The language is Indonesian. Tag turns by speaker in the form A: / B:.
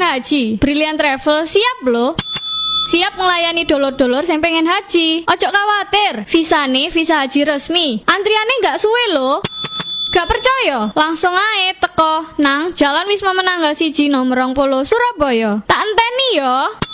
A: haji. Brilliant Travel siap lho. Siap ngelayani dulur-dulur sing pengen haji. Ojo khawatir, visane visa haji resmi. Antriane nggak suwe lho. Gak percaya? Langsung ae teko nang Jalan Wisma Menanggal 1 Nomor 20 Surabaya. Tak enteni yo.